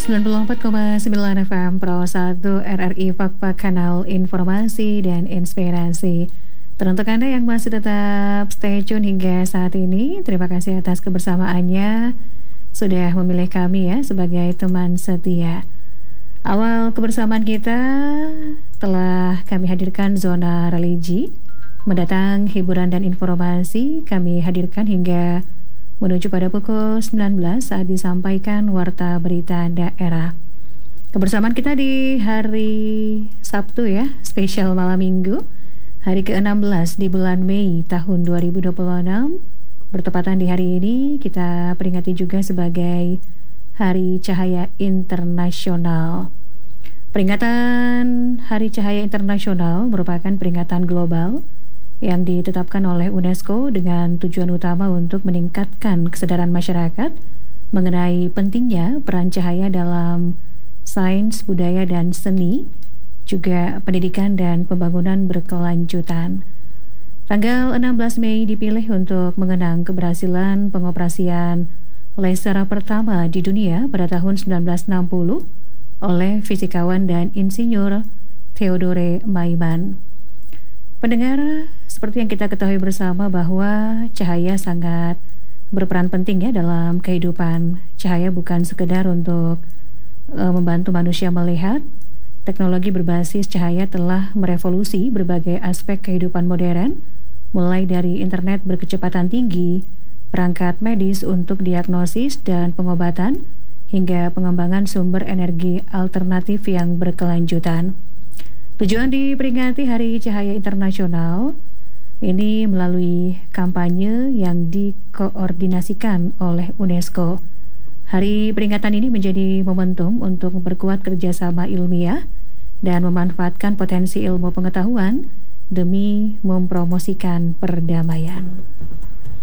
94,9 FM Pro 1 RRI Fakta Kanal Informasi dan Inspirasi. Teruntuk Anda yang masih tetap stay tune hingga saat ini, terima kasih atas kebersamaannya. Sudah memilih kami ya sebagai teman setia. Awal kebersamaan kita telah kami hadirkan zona religi. Mendatang hiburan dan informasi kami hadirkan hingga menuju pada pukul 19 saat disampaikan Warta Berita Daerah. Kebersamaan kita di hari Sabtu ya, spesial malam minggu, hari ke-16 di bulan Mei tahun 2026. Bertepatan di hari ini kita peringati juga sebagai Hari Cahaya Internasional. Peringatan Hari Cahaya Internasional merupakan peringatan global yang ditetapkan oleh UNESCO dengan tujuan utama untuk meningkatkan kesadaran masyarakat mengenai pentingnya peran cahaya dalam sains, budaya, dan seni, juga pendidikan dan pembangunan berkelanjutan. Tanggal 16 Mei dipilih untuk mengenang keberhasilan pengoperasian laser pertama di dunia pada tahun 1960 oleh fisikawan dan insinyur Theodore Maiman. Pendengar, seperti yang kita ketahui bersama bahwa cahaya sangat berperan penting ya dalam kehidupan. Cahaya bukan sekedar untuk membantu manusia melihat. Teknologi berbasis cahaya telah merevolusi berbagai aspek kehidupan modern, mulai dari internet berkecepatan tinggi, perangkat medis untuk diagnosis dan pengobatan, hingga pengembangan sumber energi alternatif yang berkelanjutan. Tujuan diperingati Hari Cahaya Internasional ini melalui kampanye yang dikoordinasikan oleh UNESCO. Hari peringatan ini menjadi momentum untuk memperkuat kerjasama ilmiah dan memanfaatkan potensi ilmu pengetahuan demi mempromosikan perdamaian.